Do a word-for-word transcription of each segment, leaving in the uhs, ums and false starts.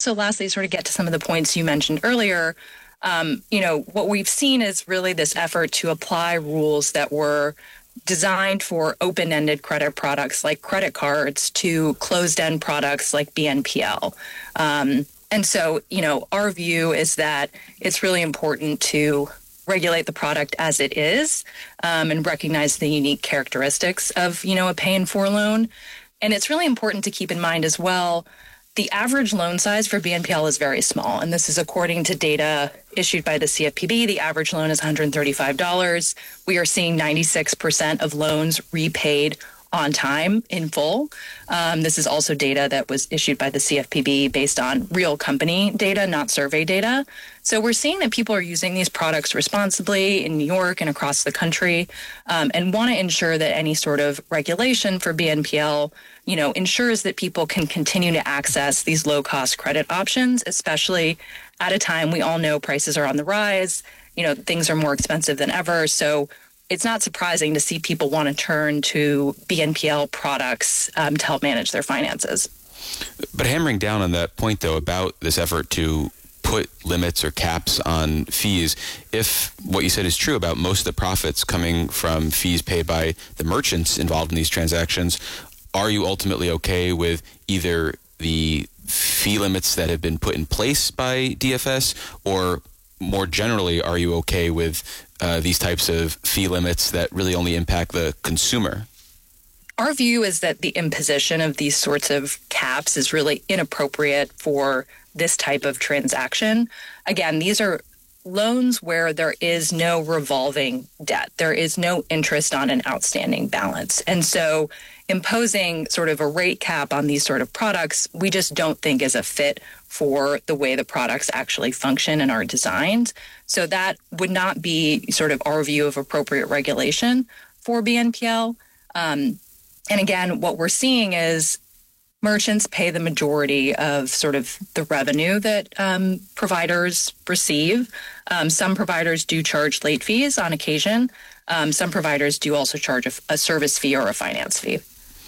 also lastly sort of get to some of the points you mentioned earlier. Um, you know, what we've seen is really this effort to apply rules that were designed for open-ended credit products like credit cards to closed-end products like B N P L. Um, and so, you know, our view is that it's really important to regulate the product as it is um, and recognize the unique characteristics of, you know, a pay-in-four loan. And it's really important to keep in mind as well, the average loan size for B N P L is very small. And this is according to data issued by the C F P B. The average loan is one hundred thirty-five dollars. We are seeing ninety-six percent of loans repaid on time in full. Um, this is also data that was issued by the C F P B based on real company data, not survey data. So we're seeing that people are using these products responsibly in New York and across the country, um, and want to ensure that any sort of regulation for B N P L, you know, ensures that people can continue to access these low-cost credit options, especially at a time we all know prices are on the rise. You know, things are more expensive than ever. So it's not surprising to see people want to turn to B N P L products um, to help manage their finances. But hammering down on that point, though, about this effort to put limits or caps on fees, if what you said is true about most of the profits coming from fees paid by the merchants involved in these transactions, are you ultimately okay with either the fee limits that have been put in place by D F S, or more generally, are you okay with uh, these types of fee limits that really only impact the consumer? Our view is that the imposition of these sorts of caps is really inappropriate for this type of transaction. Again, these are loans where there is no revolving debt. There is no interest on an outstanding balance. And so imposing sort of a rate cap on these sort of products, we just don't think is a fit for the way the products actually function and are designed. So that would not be sort of our view of appropriate regulation for B N P L. Um, and again, what we're seeing is merchants pay the majority of sort of the revenue that um, providers receive. Um, some providers do charge late fees on occasion. Um, some providers do also charge a, a service fee or a finance fee.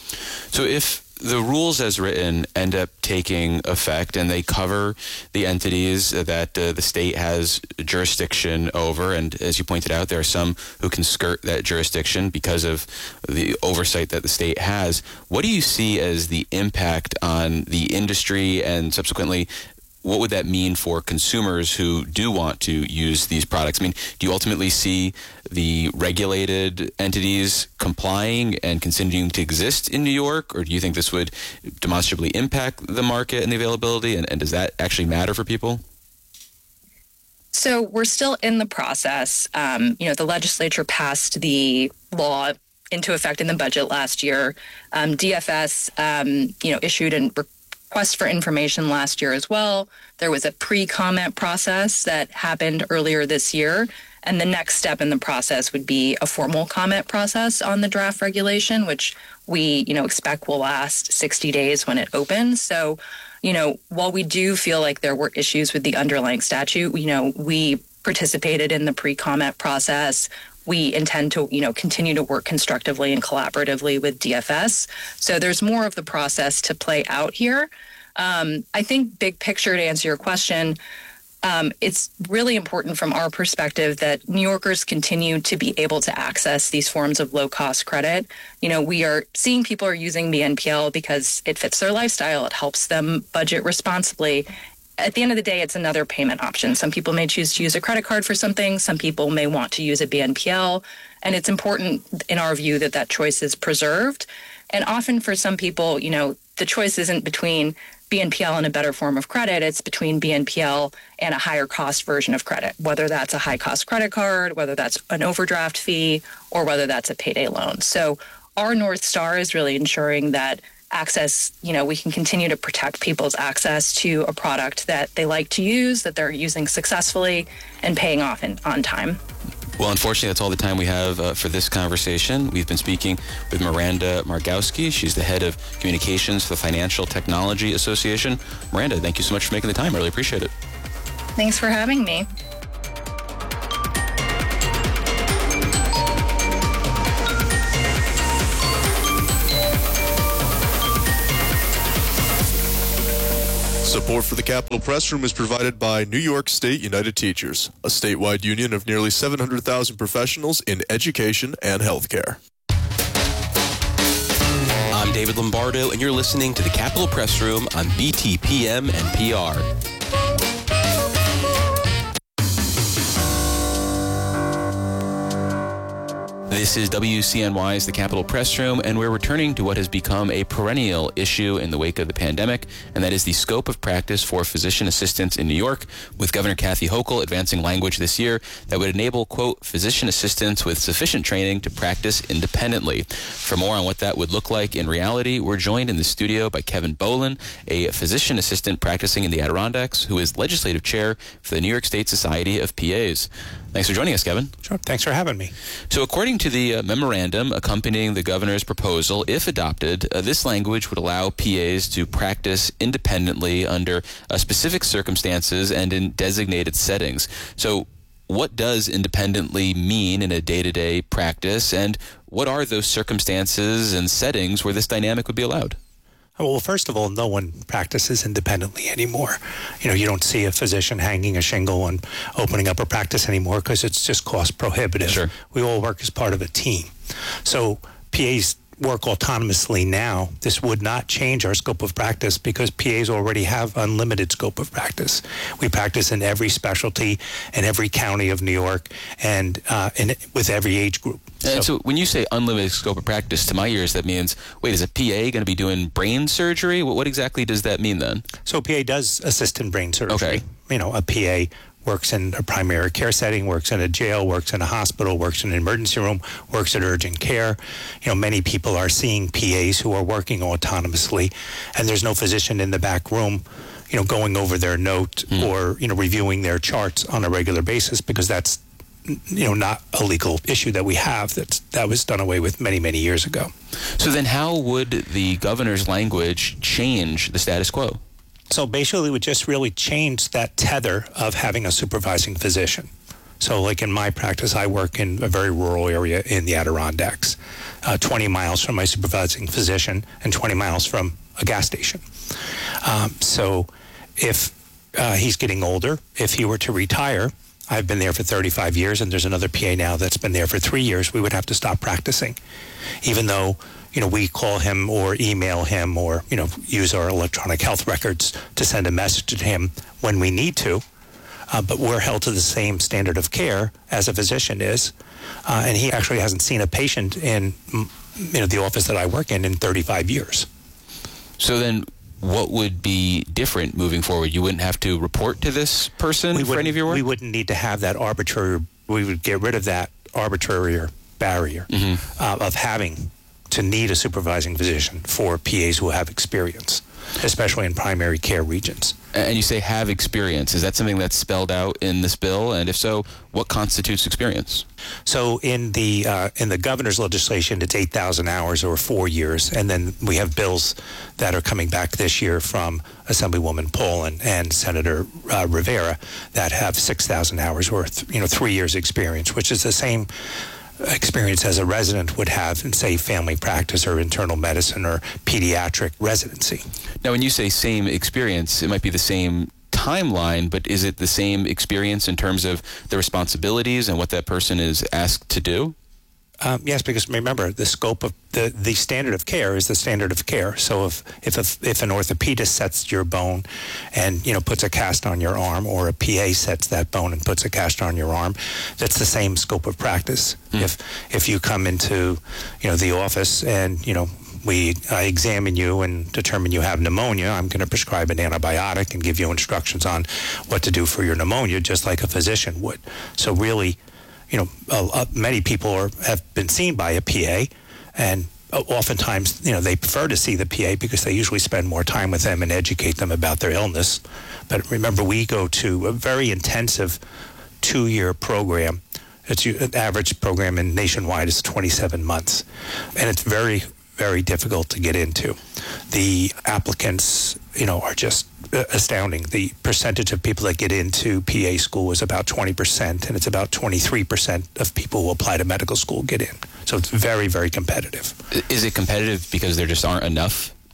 So if the rules as written end up taking effect and they cover the entities that uh, the state has jurisdiction over, and as you pointed out, there are some who can skirt that jurisdiction because of the oversight that the state has, what do you see as the impact on the industry, and subsequently what would that mean for consumers who do want to use these products? I mean, do you ultimately see the regulated entities complying and continuing to exist in New York, or do you think this would demonstrably impact the market and the availability, and, and does that actually matter for people? So we're still in the process. Um, you know, the legislature passed the law into effect in the budget last year. Um, D F S, um, you know, issued an request for information last year as well. There was a pre-comment process that happened earlier this year. And the next step in the process would be a formal comment process on the draft regulation, which we, you know, expect will last sixty days when it opens. So, you know, while we do feel like there were issues with the underlying statute, you know, we participated in the pre-comment process. We intend to, you know, continue to work constructively and collaboratively with D F S. So there's more of the process to play out here. Um, I think big picture, to answer your question, um, it's really important from our perspective that New Yorkers continue to be able to access these forms of low-cost credit. You know, we are seeing people are using B N P L because it fits their lifestyle. It helps them budget responsibly. At the end of the day, it's another payment option. Some people may choose to use a credit card for something. Some people may want to use a B N P L. And it's important, in our view, that that choice is preserved. And often for some people, you know, the choice isn't between B N P L and a better form of credit. It's between B N P L and a higher cost version of credit, whether that's a high cost credit card, whether that's an overdraft fee, or whether that's a payday loan. So our North Star is really ensuring that access, you know, we can continue to protect people's access to a product that they like to use, that they're using successfully and paying off in, on time. Well, unfortunately, that's all the time we have uh, for this conversation. We've been speaking with Miranda Margowski. She's the head of communications for the Financial Technology Association. Miranda, thank you so much for making the time. I really appreciate it. Thanks for having me. Support for the Capitol Press Room is provided by New York State United Teachers, a statewide union of nearly seven hundred thousand professionals in education and healthcare. I'm David Lombardo, and you're listening to the Capitol Press Room on B T P M and P R. This is W C N Y's The Capitol Press Room, and we're returning to what has become a perennial issue in the wake of the pandemic, and that is the scope of practice for physician assistants in New York, with Governor Kathy Hochul advancing language this year that would enable, quote, physician assistants with sufficient training to practice independently. For more on what that would look like in reality, we're joined in the studio by Kevin Boland, a physician assistant practicing in the Adirondacks, who is legislative chair for the New York State Society of P As. Thanks for joining us, Kevin. Sure. Thanks for having me. So according to the uh, memorandum accompanying the governor's proposal, if adopted, uh, this language would allow P As to practice independently under uh, specific circumstances and in designated settings. So what does independently mean in a day-to-day practice, and what are those circumstances and settings where this dynamic would be allowed? Well, first of all, no one practices independently anymore. You know, you don't see a physician hanging a shingle and opening up a practice anymore because it's just cost prohibitive. Sure. We all work as part of a team. So P As work autonomously now. This would not change our scope of practice because P As already have unlimited scope of practice. We practice in every specialty in every county of New York and uh, in, with every age group. And so, so when you say unlimited scope of practice, to my ears, that means, wait, is a P A going to be doing brain surgery? What, what exactly does that mean then? So P A does assist in brain surgery. Okay. You know, a P A works in a primary care setting, works in a jail, works in a hospital, works in an emergency room, works at urgent care. You know, many people are seeing P As who are working autonomously, and there's no physician in the back room, you know, going over their note mm. or, you know, reviewing their charts on a regular basis, because that's, you know, not a legal issue that we have. That's, that was done away with many, many years ago. So then how would the governor's language change the status quo? So basically, we just really changed that tether of having a supervising physician. So like in my practice, I work in a very rural area in the Adirondacks, uh, twenty miles from my supervising physician and twenty miles from a gas station. Um, so if uh, he's getting older, if he were to retire, I've been there for thirty-five years, and there's another P A now that's been there for three years, we would have to stop practicing, even though, you know, we call him or email him or, you know, use our electronic health records to send a message to him when we need to. Uh, but we're held to the same standard of care as a physician is. Uh, and he actually hasn't seen a patient in, you know, the office that I work in in thirty-five years. So then what would be different moving forward? You wouldn't have to report to this person we for any of your work? We wouldn't need to have that arbitrary, we would get rid of that arbitrary barrier mm-hmm. uh, of having to need a supervising physician for P As who have experience, especially in primary care regions. And you say have experience. Is that something that's spelled out in this bill? And if so, what constitutes experience? So in the uh, in the governor's legislation, it's eight thousand hours or four years. And then we have bills that are coming back this year from Assemblywoman Poland and Senator uh, Rivera that have six thousand hours or, th- you know, three years experience, which is the same experience as a resident would have in, say, family practice or internal medicine or pediatric residency. Now, when you say same experience, it might be the same timeline, but is it the same experience in terms of the responsibilities and what that person is asked to do? Um, yes, because remember, the scope of the, the standard of care is the standard of care. So if if a, if an orthopedist sets your bone and, you know, puts a cast on your arm, or a P A sets that bone and puts a cast on your arm, that's the same scope of practice. Mm. If if you come into, you know, the office and, you know, we uh, examine you and determine you have pneumonia, I'm going to prescribe an antibiotic and give you instructions on what to do for your pneumonia, just like a physician would. So really, you know, uh, uh, many people are, have been seen by a P A, and uh, oftentimes, you know, they prefer to see the P A because they usually spend more time with them and educate them about their illness. But remember, we go to a very intensive two-year program. It's an average program in nationwide is twenty-seven months, and it's very, very difficult to get into. The applicants, you know, are just astounding. The percentage of people that get into P A school is about twenty percent, and it's about twenty-three percent of people who apply to medical school get in. So it's very, very competitive. Is it competitive because there just aren't enough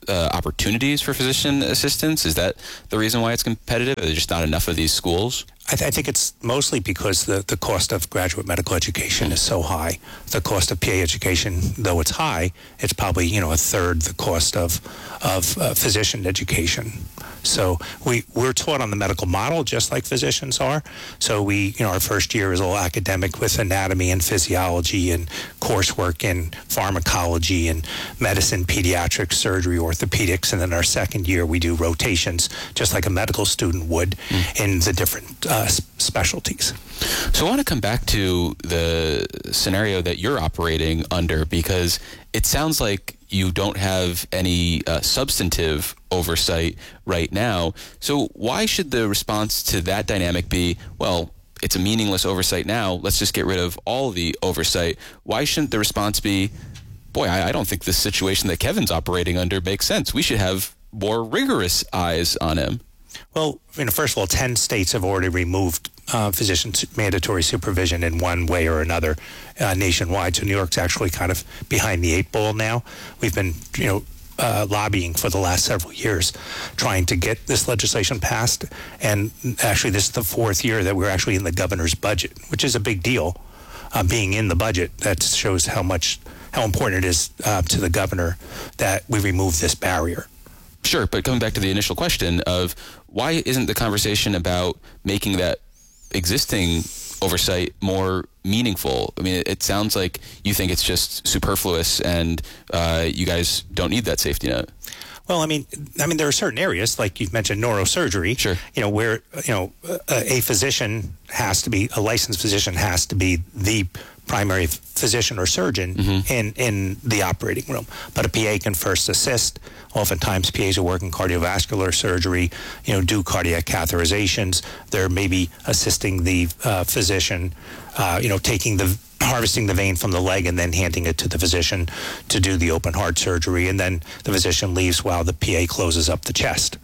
uh, opportunities for physician assistants? Is that the reason why it's competitive? Are there just not enough of these schools? I, th- I think it's mostly because the, the cost of graduate medical education is so high. The cost of P A education, though it's high, it's probably, you know, a third the cost of of uh, physician education. So we, we're taught on the medical model just like physicians are. So we, you know, our first year is all academic with anatomy and physiology and coursework in pharmacology and medicine, pediatrics, surgery, orthopedics. And then our second year we do rotations just like a medical student would mm. in the different uh, specialties. So I want to come back to the scenario that you're operating under, because it sounds like you don't have any uh, substantive oversight right now. So why should the response to that dynamic be, well, it's a meaningless oversight now, let's just get rid of all the oversight? Why shouldn't the response be, boy, I, I don't think this situation that Kevin's operating under makes sense. We should have more rigorous eyes on him. Well, you know, first of all, ten states have already removed uh, physician mandatory supervision in one way or another uh, nationwide. So New York's actually kind of behind the eight ball now. We've been, you know, uh, lobbying for the last several years trying to get this legislation passed. And actually, this is the fourth year that we're actually in the governor's budget, which is a big deal. Uh, being in the budget, that shows how much, how important it is uh, to the governor that we remove this barrier. Sure, but coming back to the initial question of why isn't the conversation about making that existing oversight more meaningful? I mean, it, it sounds like you think it's just superfluous and uh, you guys don't need that safety net. Well, I mean, I mean, there are certain areas, like you mentioned, neurosurgery, sure. you know, where, you know, a, a physician has to be, a licensed physician has to be the primary physician or surgeon mm-hmm. in, in the operating room. But a P A can first assist. Oftentimes, P As who work in cardiovascular surgery, you know, do cardiac catheterizations. They're maybe assisting the uh, physician, uh, you know, taking the harvesting the vein from the leg and then handing it to the physician to do the open heart surgery. And then the physician leaves while the P A closes up the chest.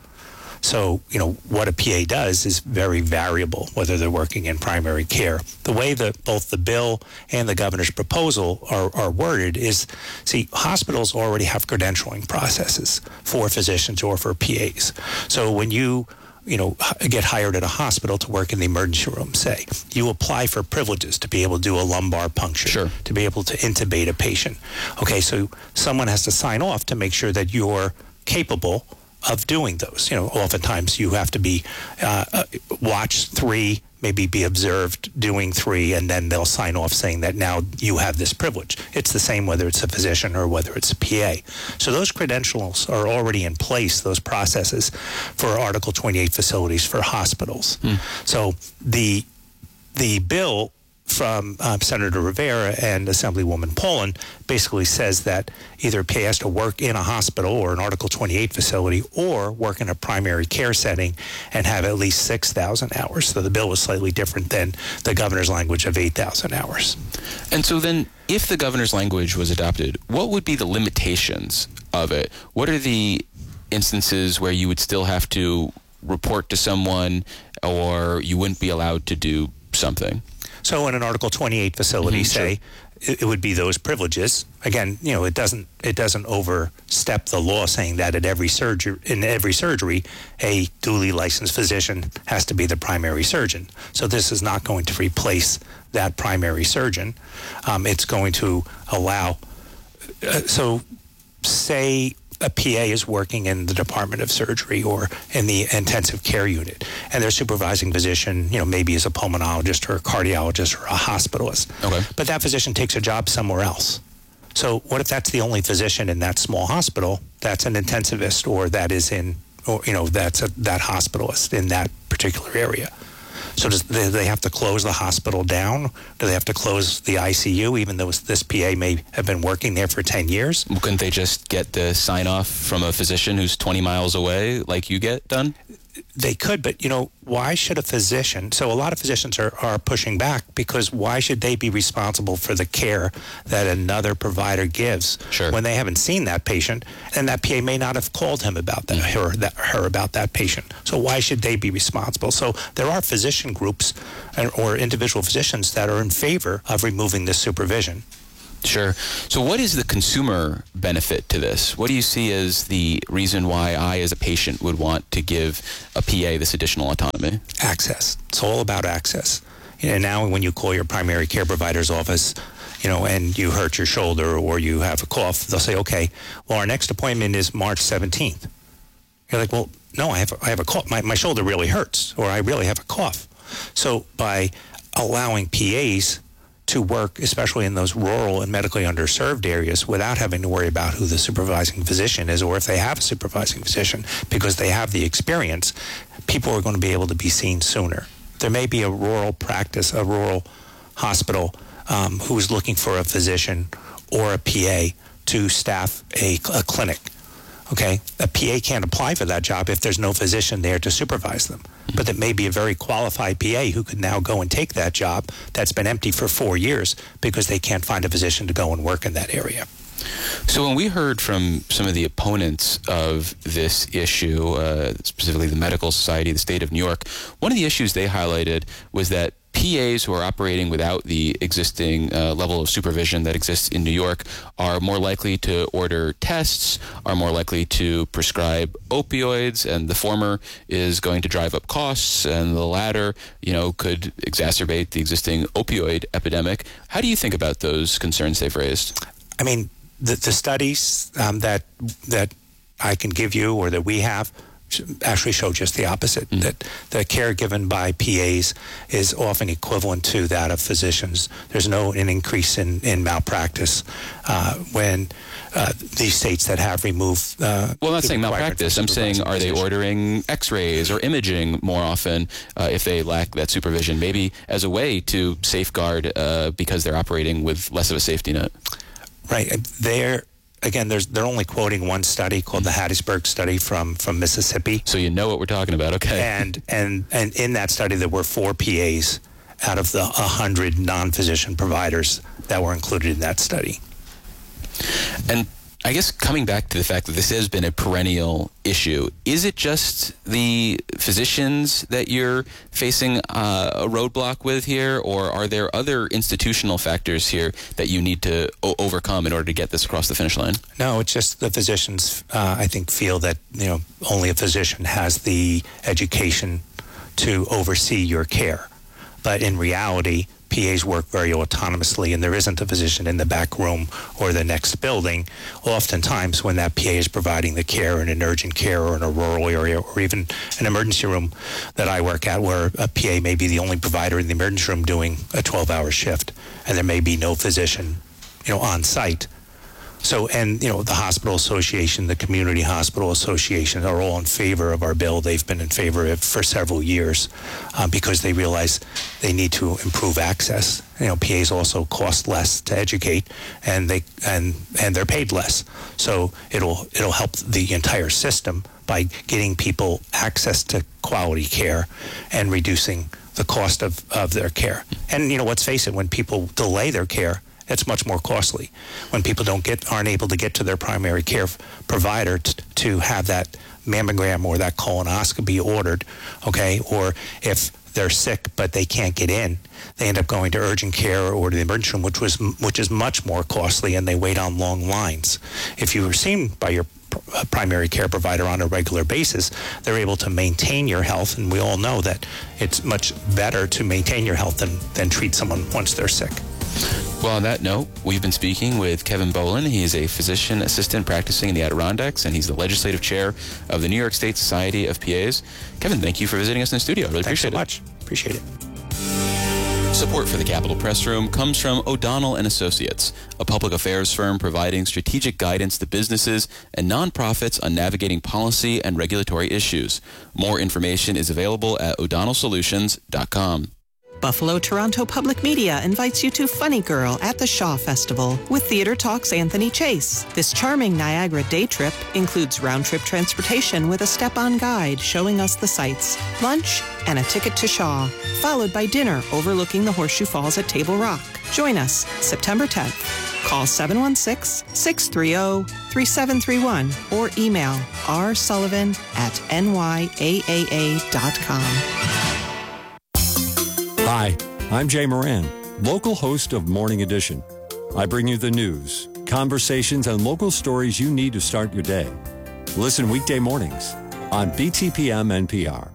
So, you know, what a P A does is very variable, whether they're working in primary care. The way that both the bill and the governor's proposal are, are worded is, see, hospitals already have credentialing processes for physicians or for P As. So when you, you know, get hired at a hospital to work in the emergency room, say, you apply for privileges to be able to do a lumbar puncture, sure. to be able to intubate a patient. Okay, so someone has to sign off to make sure that you're capable of doing those. You know, oftentimes you have to be uh, uh, watch three, maybe be observed doing three, and then they'll sign off saying that now you have this privilege. It's the same whether it's a physician or whether it's a P A. So those credentials are already in place, those processes for Article twenty-eight facilities for hospitals. Hmm. So the the bill from um, Senator Rivera and Assemblywoman Poland basically says that either a P A has to work in a hospital or an Article twenty-eight facility or work in a primary care setting and have at least six thousand hours. So the bill was slightly different than the governor's language of eight thousand hours. And so then if the governor's language was adopted, what would be the limitations of it? What are the instances where you would still have to report to someone or you wouldn't be allowed to do something? So in an Article twenty-eight facility, mm-hmm, say, sure. it, it would be those privileges. Again, you know, it doesn't it doesn't overstep the law saying that at every surgery in every surgery, a duly licensed physician has to be the primary surgeon. So this is not going to replace that primary surgeon. Um, it's going to allow. Uh, so, say a P A is working in the Department of Surgery or in the intensive care unit, and their supervising physician, you know, maybe is a pulmonologist or a cardiologist or a hospitalist. Okay. But that physician takes a job somewhere else. So what if that's the only physician in that small hospital that's an intensivist or that is in, or, you know, that's a, that hospitalist in that particular area? So does they, they have to close the hospital down? Do they have to close the I C U, even though this P A may have been working there for ten years? Well, couldn't they just get the sign-off from a physician who's twenty miles away like you get done? They could, but, you know, why should a physician... So a lot of physicians are, are pushing back because why should they be responsible for the care that another provider gives sure. when they haven't seen that patient, and that P A may not have called him about that, mm-hmm. her, that, her about that patient. So why should they be responsible? So there are physician groups or individual physicians that are in favor of removing this supervision. Sure. So what is the consumer benefit to this? What do you see as the reason why I, as a patient, would want to give a P A this additional autonomy? Access. It's all about access. You know, now when you call your primary care provider's office, you know, and you hurt your shoulder or you have a cough, they'll say, okay, well, our next appointment is March seventeenth. You're like, well, no, I have a, I have a cough. My, my shoulder really hurts, or I really have a cough. So by allowing P As to work, especially in those rural and medically underserved areas, without having to worry about who the supervising physician is, or if they have a supervising physician, because they have the experience, people are going to be able to be seen sooner. There may be a rural practice, a rural hospital um, who's looking for a physician or a P A to staff a, a clinic. Okay, a P A can't apply for that job if there's no physician there to supervise them. But it may be a very qualified P A who could now go and take that job that's been empty for four years because they can't find a physician to go and work in that area. So when we heard from some of the opponents of this issue, uh, specifically the Medical Society of the State of New York, one of the issues they highlighted was that P As who are operating without the existing uh, level of supervision that exists in New York are more likely to order tests, are more likely to prescribe opioids, and the former is going to drive up costs, and the latter, you know, could exacerbate the existing opioid epidemic. How do you think about those concerns they've raised? I mean, the, the studies um, that that I can give you or that we have actually show just the opposite, mm. that the care given by P As is often equivalent to that of physicians. There's no an increase in, in malpractice uh, when uh, these states that have removed... Uh, well, I'm not saying malpractice. I'm saying, are they ordering x-rays or imaging more often uh, if they lack that supervision, maybe as a way to safeguard uh, because they're operating with less of a safety net? Right. They're... Again, there's, they're only quoting one study called the Hattiesburg study from, from Mississippi. So you know what we're talking about, okay. And and and in that study, there were four P As out of the one hundred non-physician providers that were included in that study. And I guess coming back to the fact that this has been a perennial issue, is it just the physicians that you're facing uh, a roadblock with here, or are there other institutional factors here that you need to o- overcome in order to get this across the finish line? No, it's just the physicians, uh, I think, feel that, you know, only a physician has the education to oversee your care. But in reality, P As work very autonomously, and there isn't a physician in the back room or the next building. Oftentimes, when that P A is providing the care in an urgent care or in a rural area or even an emergency room that I work at, where a P A may be the only provider in the emergency room doing a twelve-hour shift, and there may be no physician, you know, on site. So, and, you know, the hospital association, the community hospital association are all in favor of our bill. They've been in favor of it for several years uh, because they realize they need to improve access. You know, P As also cost less to educate, and they and and they're paid less. So it'll it'll help the entire system by getting people access to quality care and reducing the cost of, of their care. And, you know, let's face it, when people delay their care, it's much more costly. When people don't get, aren't able to get to their primary care provider t- to have that mammogram or that colonoscopy ordered, okay, or if they're sick but they can't get in, they end up going to urgent care or to the emergency room, which was which is much more costly, and they wait on long lines. If you were seen by your pr- primary care provider on a regular basis, they're able to maintain your health, and we all know that it's much better to maintain your health than, than treat someone once they're sick. Well, on that note, we've been speaking with Kevin Bolin. He is a physician assistant practicing in the Adirondacks, and he's the legislative chair of the New York State Society of P As. Kevin, thank you for visiting us in the studio. I really Thanks appreciate so it. much. Appreciate it. Support for the Capitol Press Room comes from O'Donnell and Associates, a public affairs firm providing strategic guidance to businesses and nonprofits on navigating policy and regulatory issues. More information is available at o'donnell solutions dot com. Buffalo Toronto Public Media invites you to Funny Girl at the Shaw Festival with Theater Talk's Anthony Chase. This charming Niagara day trip includes round-trip transportation with a step-on guide showing us the sights, lunch, and a ticket to Shaw, followed by dinner overlooking the Horseshoe Falls at Table Rock. Join us September tenth. Call seven one six, six three zero, three seven three one or email r sullivan at n y a a a dot com. Hi, I'm Jay Moran, local host of Morning Edition. I bring you the news, conversations, and local stories you need to start your day. Listen weekday mornings on B T P M N P R.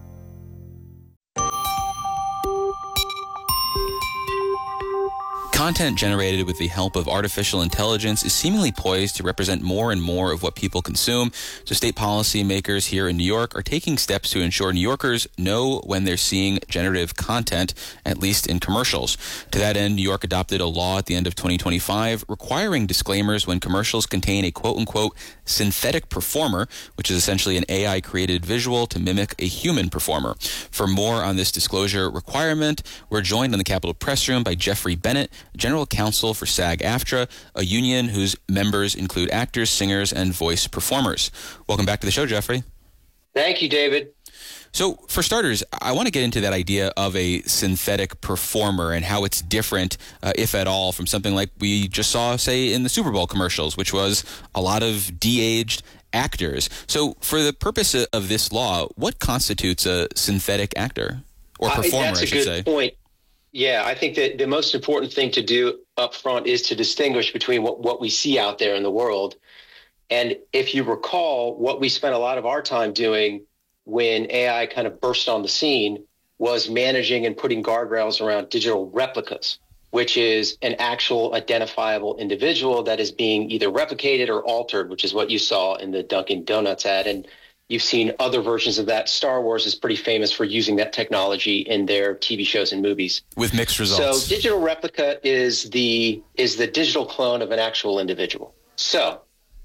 Content generated with the help of artificial intelligence is seemingly poised to represent more and more of what people consume. So state policymakers here in New York are taking steps to ensure New Yorkers know when they're seeing generative content, at least in commercials. To that end, New York adopted a law at the end of twenty twenty-five requiring disclaimers when commercials contain a quote-unquote synthetic performer, which is essentially an A I-created visual to mimic a human performer. For more on this disclosure requirement, we're joined in the Capitol Press Room by Jeffrey Bennett, General Counsel for SAG-AFTRA, a union whose members include actors, singers, and voice performers. Welcome back to the show, Jeffrey. Thank you, David. So, for starters, I want to get into that idea of a synthetic performer and how it's different, uh, if at all, from something like we just saw, say, in the Super Bowl commercials, which was a lot of de-aged actors. So, for the purpose of this law, what constitutes a synthetic actor? Or performer, I, that's a I should good say. point. Yeah, I think that the most important thing to do up front is to distinguish between what, what we see out there in the world. And if you recall, what we spent a lot of our time doing when A I kind of burst on the scene was managing and putting guardrails around digital replicas, which is an actual identifiable individual that is being either replicated or altered, which is what you saw in the Dunkin' Donuts ad. And you've seen other versions of that. Star Wars is pretty famous for using that technology in their T V shows and movies. With mixed results. So digital replica is the is the digital clone of an actual individual. So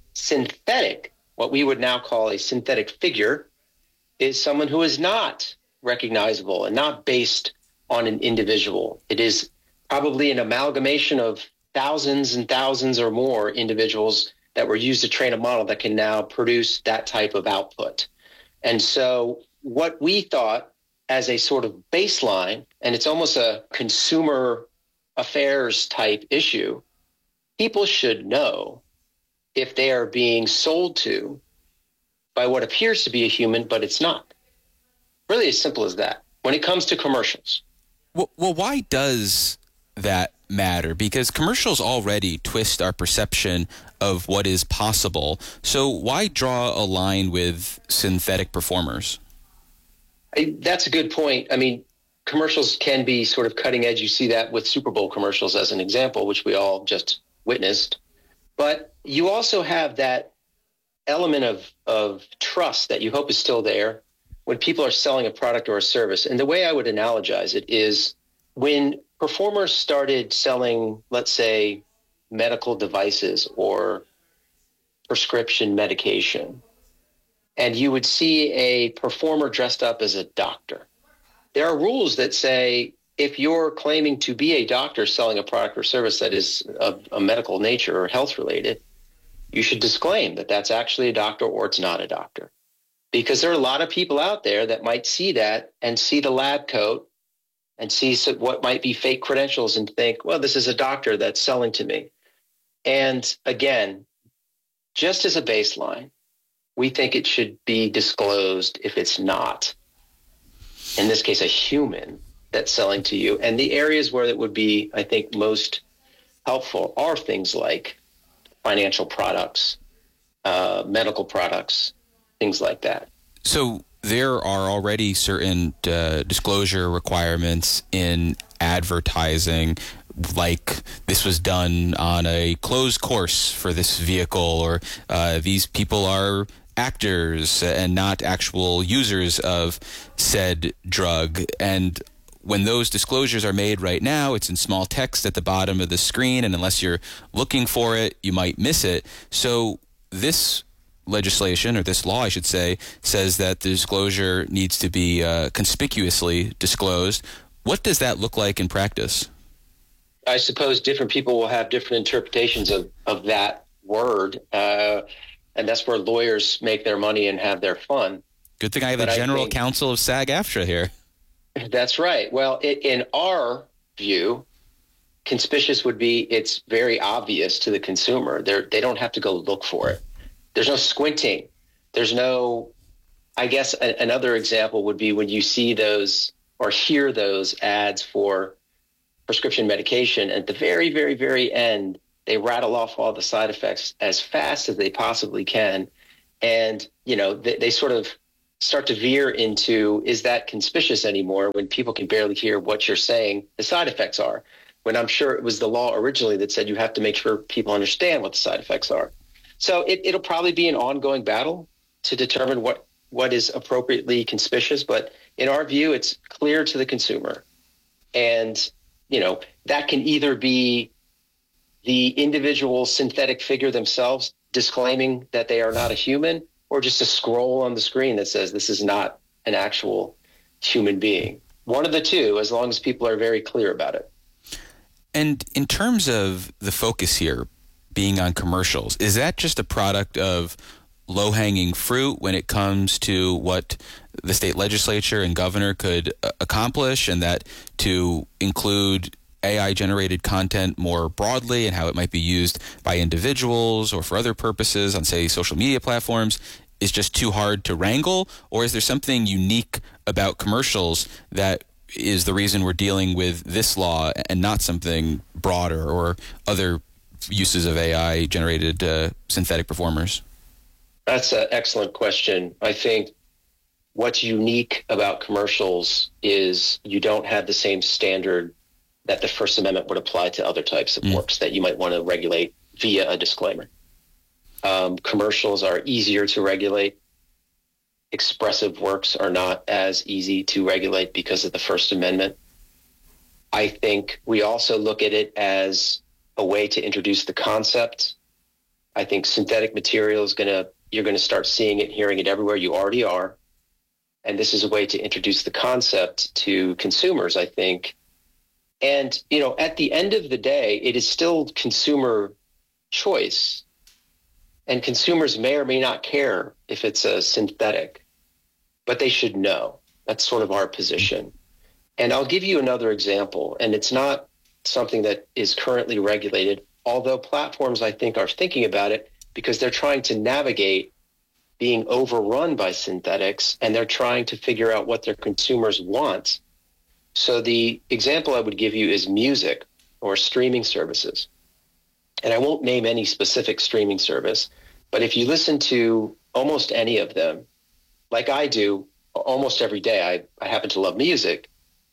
synthetic, what we would now call a synthetic figure, is someone who is not recognizable and not based on an individual. It is probably an amalgamation of thousands and thousands or more individuals that were used to train a model that can now produce that type of output. And so what we thought as a sort of baseline, and it's almost a consumer affairs type issue, people should know if they are being sold to by what appears to be a human, but it's not. Really as simple as that. When it comes to commercials. Well, well why does that matter? Because commercials already twist our perception of what is possible. So why draw a line with synthetic performers? I, that's a good point. I mean, commercials can be sort of cutting edge. You see that with Super Bowl commercials as an example, which we all just witnessed. But you also have that element of, of trust that you hope is still there when people are selling a product or a service. And the way I would analogize it is when performers started selling, let's say, medical devices or prescription medication, and you would see a performer dressed up as a doctor. There are rules that say if you're claiming to be a doctor selling a product or service that is of a medical nature or health related, you should disclaim that that's actually a doctor or it's not a doctor. Because there are a lot of people out there that might see that and see the lab coat and see what might be fake credentials and think, well, this is a doctor that's selling to me. And again, just as a baseline, we think it should be disclosed if it's not, in this case, a human that's selling to you. And the areas where it would be, I think, most helpful are things like financial products, uh, medical products, things like that. So there are already certain uh, disclosure requirements in advertising, like this was done on a closed course for this vehicle, or uh, these people are actors and not actual users of said drug. And when those disclosures are made right now, it's in small text at the bottom of the screen, and unless you're looking for it, you might miss it. So this legislation, or this law, I should say, says that the disclosure needs to be uh, conspicuously disclosed. What does that look like in practice? I suppose different people will have different interpretations of, of that word, uh, and that's where lawyers make their money and have their fun. Good thing I have the But I general think- counsel of SAG-AFTRA here. That's right. Well, it, in our view, conspicuous would be it's very obvious to the consumer. They're, they don't have to go look for it. There's no squinting. There's no, I guess a, another example would be when you see those or hear those ads for prescription medication. At the very, very, very end, They rattle off all the side effects as fast as they possibly can. And, you know, they, they sort of start to veer into, is that conspicuous anymore when people can barely hear what you're saying the side effects are? When I'm sure it was the law originally that said you have to make sure people understand what the side effects are. So it, it'll probably be an ongoing battle to determine what, what is appropriately conspicuous. But in our view, it's clear to the consumer. And, you know, that can either be the individual synthetic figure themselves disclaiming that they are not a human, or just a scroll on the screen that says this is not an actual human being. One of the two, as long as people are very clear about it. And in terms of the focus here being on commercials, is that just a product of low-hanging fruit when it comes to what the state legislature and governor could uh, accomplish, and that to include A I-generated content more broadly and how it might be used by individuals or for other purposes on, say, social media platforms is just too hard to wrangle? Or is there something unique about commercials that is the reason we're dealing with this law and not something broader or other uses of A I-generated uh, synthetic performers? That's an excellent question. I think what's unique about commercials is you don't have the same standard that the First Amendment would apply to other types of mm. works that you might want to regulate via a disclaimer. Um, commercials are easier to regulate. Expressive works are not as easy to regulate because of the First Amendment. I think we also look at it as a way to introduce the concept. I think synthetic material is going to, you're going to start seeing it, hearing it everywhere. You already are. And this is a way to introduce the concept to consumers, I think. And, you know, at the end of the day, it is still consumer choice. And consumers may or may not care if it's a synthetic, but they should know. That's sort of our position. And I'll give you another example, and it's not something that is currently regulated, although platforms, I think, are thinking about it because they're trying to navigate being overrun by synthetics, and they're trying to figure out what their consumers want. So the example I would give you is music or streaming services. And I won't name any specific streaming service, but if you listen to almost any of them, like I do almost every day, I, I happen to love music,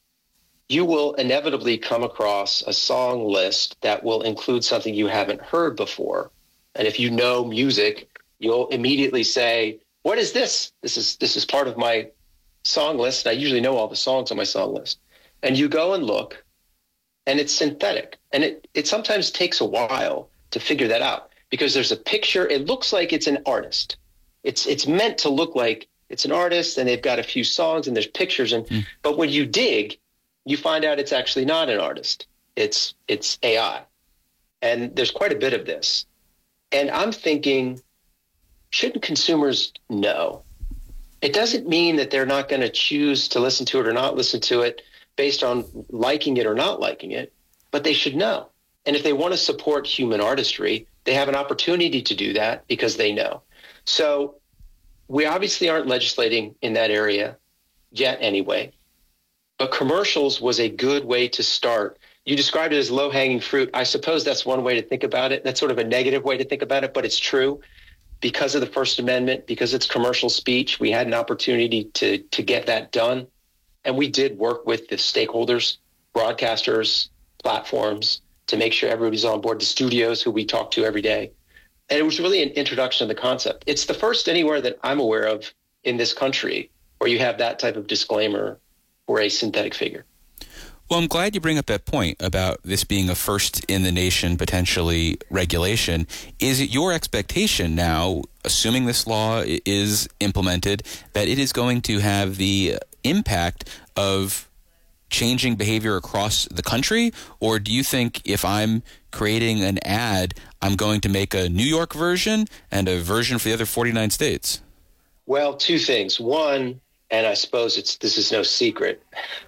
you will inevitably come across a song list that will include something you haven't heard before. And if you know music, you'll immediately say, what is this? This is this is part of my song list. And I usually know all the songs on my song list. And you go and look, and it's synthetic. And it, it sometimes takes a while to figure that out because there's a picture. It looks like it's an artist. It's it's meant to look like it's an artist, and they've got a few songs, and there's pictures. And mm. But when you dig, you find out it's actually not an artist. It's it's A I. And there's quite a bit of this. And I'm thinking, shouldn't consumers know? It doesn't mean that they're not going to choose to listen to it or not listen to it based on liking it or not liking it, but they should know. And if they want to support human artistry, they have an opportunity to do that because they know. So we obviously aren't legislating in that area yet anyway, but commercials was a good way to start. You described it as low-hanging fruit. I suppose that's one way to think about it. That's sort of a negative way to think about it, but it's true. Because of the First Amendment, because it's commercial speech, we had an opportunity to to get that done. And we did work with the stakeholders, broadcasters, platforms, to make sure everybody's on board, the studios who we talk to every day. And it was really an introduction to the concept. It's the first anywhere that I'm aware of in this country where you have that type of disclaimer for a synthetic figure. Well, I'm glad you bring up that point about this being a first in the nation, potentially, regulation. Is it your expectation now, assuming this law is implemented, that it is going to have the impact of changing behavior across the country? Or do you think if I'm creating an ad, I'm going to make a New York version and a version for the other forty-nine states? Well, two things. One, and I suppose it's this is no secret,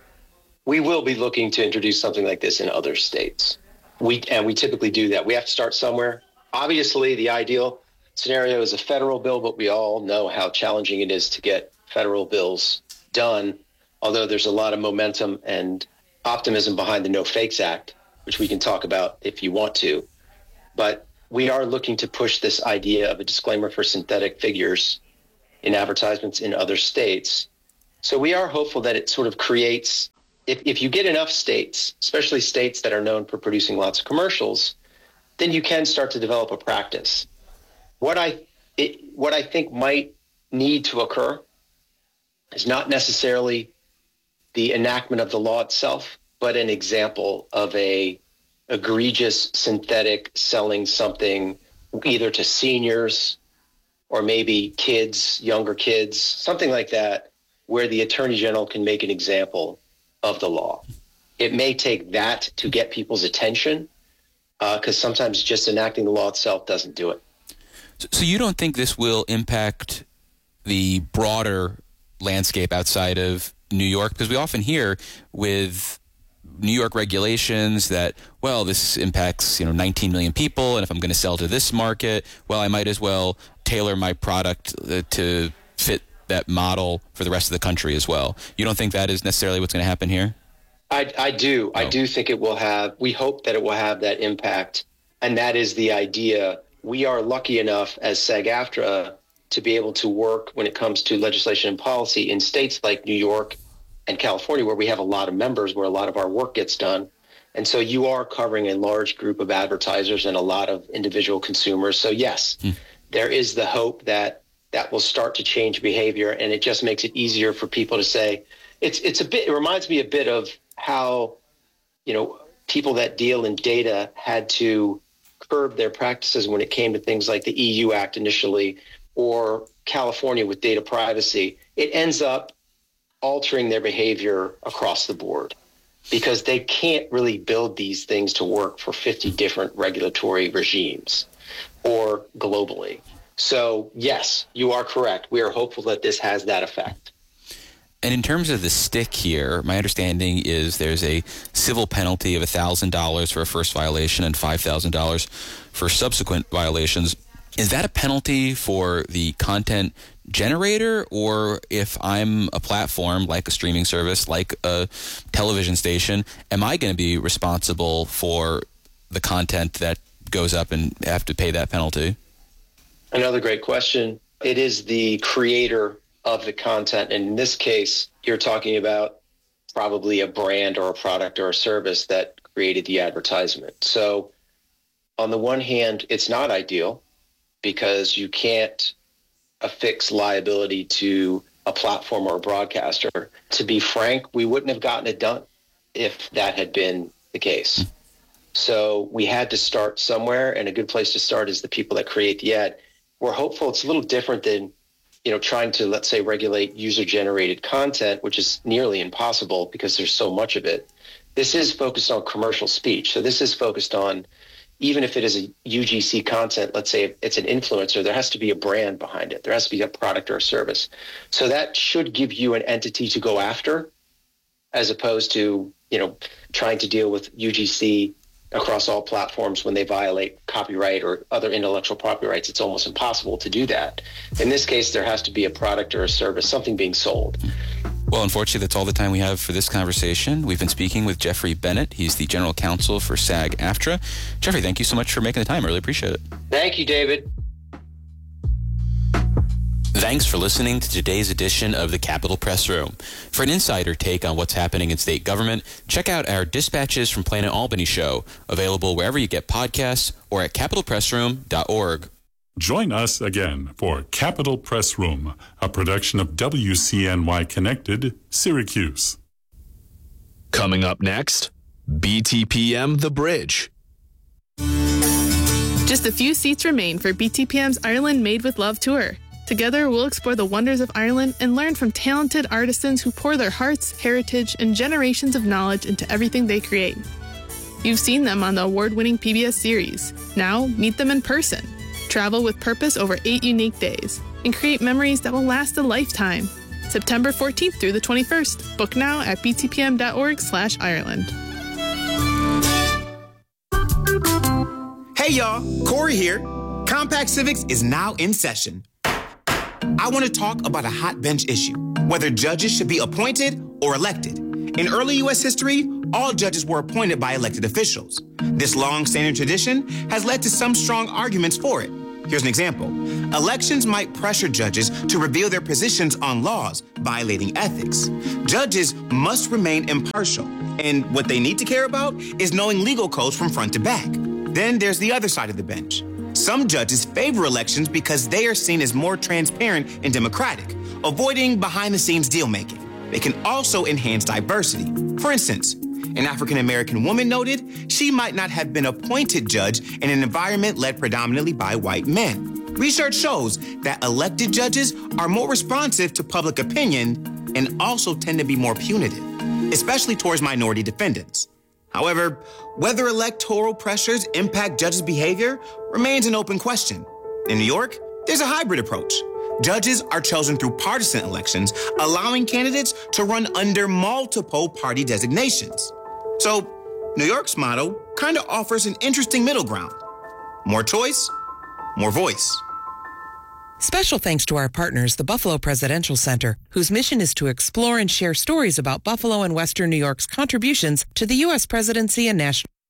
we will be looking to introduce something like this in other states. We and we typically do that. We have to start somewhere. Obviously, the ideal scenario is a federal bill, but we all know how challenging it is to get federal bills done, although there's a lot of momentum and optimism behind the No Fakes Act, which we can talk about if you want to. but we are looking to push this idea of a disclaimer for synthetic figures in advertisements in other states. So we are hopeful that it sort of creates, if, if you get enough states, especially states that are known for producing lots of commercials, then you can start to develop a practice. What I it, what I think might need to occur is not necessarily the enactment of the law itself, but an example of a egregious synthetic selling something either to seniors or maybe kids, younger kids, something like that, where the Attorney General can make an example of the law. It may take that to get people's attention, because uh, sometimes just enacting the law itself doesn't do it. So, so you don't think this will impact the broader landscape outside of New York? Because we often hear with New York regulations that, well, this impacts, you know, nineteen million people, and if I'm going to sell to this market, well, I might as well tailor my product uh, to fit that model for the rest of the country as well. You don't think that is necessarily what's going to happen here? I, I do. Oh. I do think it will have, we hope that it will have that impact. And that is the idea. We are lucky enough as SAG-AFTRA to be able to work when it comes to legislation and policy in states like New York and California, where we have a lot of members, where a lot of our work gets done. And so you are covering a large group of advertisers and a lot of individual consumers. So yes, hmm. there is the hope that that will start to change behavior, and it just makes it easier for people to say, it's it's a bit, it reminds me a bit of how, you know, people that deal in data had to curb their practices when it came to things like the E U Act initially, or California with data privacy. It ends up altering their behavior across the board because they can't really build these things to work for fifty different regulatory regimes or globally. So yes, you are correct. We are hopeful that this has that effect. And in terms of the stick here, my understanding is there's a civil penalty of one thousand dollars for a first violation and five thousand dollars for subsequent violations. Is that a penalty for the content generator, or if I'm a platform like a streaming service, like a television station, am I going to be responsible for the content that goes up and have to pay that penalty? Another great question. It is the creator of the content. And in this case, you're talking about probably a brand or a product or a service that created the advertisement. So on the one hand, it's not ideal because you can't affix liability to a platform or a broadcaster. To be frank, we wouldn't have gotten it done if that had been the case. So we had to start somewhere, and a good place to start is the people that create the ad. We're hopeful it's a little different than, you know, trying to, let's say, regulate user-generated content, which is nearly impossible because there's so much of it. This is focused on commercial speech. So this is focused on, even if it is a U G C content, let's say it's an influencer, there has to be a brand behind it. There has to be a product or a service. So that should give you an entity to go after, as opposed to, you know, trying to deal with U G C across all platforms when they violate copyright or other intellectual property rights. It's almost impossible to do that. In this case, there has to be a product or a service, something being sold. Well, unfortunately, that's all the time we have for this conversation. We've been speaking with Jeffrey Bennett. He's the general counsel for SAG-AFTRA. Jeffrey, thank you so much for making the time. I really appreciate it. Thank you, David. Thanks for listening to today's edition of the Capitol Press Room. For an insider take on what's happening in state government, check out our Dispatches from Planet Albany show, available wherever you get podcasts or at capitol press room dot org. Join us again for Capitol Press Room, a production of W C N Y Connected, Syracuse. Coming up next, B T P M The Bridge. Just a few seats remain for B T P M's Ireland Made with Love tour. Together, we'll explore the wonders of Ireland and learn from talented artisans who pour their hearts, heritage, and generations of knowledge into everything they create. You've seen them on the award-winning P B S series. Now, meet them in person. Travel with purpose over eight unique days and create memories that will last a lifetime. September fourteenth through the twenty-first. Book now at b t p m dot org slash Ireland. Hey y'all, Corey here. Compact Civics is now in session. I want to talk about a hot bench issue, whether judges should be appointed or elected. In early U S history, all judges were appointed by elected officials. This long-standing tradition has led to some strong arguments for it. Here's an example. Elections might pressure judges to reveal their positions on laws violating ethics. Judges must remain impartial, and what they need to care about is knowing legal codes from front to back. Then there's the other side of the bench. Some judges favor elections because they are seen as more transparent and democratic, avoiding behind-the-scenes deal-making. They can also enhance diversity. For instance, an African-American woman noted she might not have been appointed judge in an environment led predominantly by white men. Research shows that elected judges are more responsive to public opinion and also tend to be more punitive, especially towards minority defendants. However, whether electoral pressures impact judges' behavior remains an open question. In New York, there's a hybrid approach. Judges are chosen through partisan elections, allowing candidates to run under multiple party designations. So, New York's model kind of offers an interesting middle ground. More choice, more voice. Special thanks to our partners, the Buffalo Presidential Center, whose mission is to explore and share stories about Buffalo and Western New York's contributions to the U S presidency and national